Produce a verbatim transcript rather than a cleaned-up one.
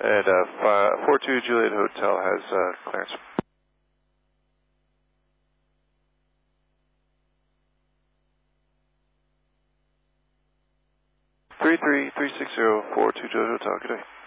And uh, four two Juliet Hotel has uh, clearance. three three three six zero four two Juliet Hotel, good day.